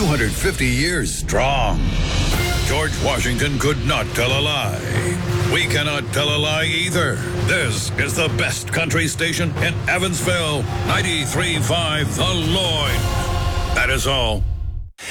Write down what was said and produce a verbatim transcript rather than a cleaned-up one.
two hundred fifty years strong. George Washington could not tell a lie. We cannot tell a lie either. This is the best country station in Evansville. ninety-three point five The Lloyd. That is all.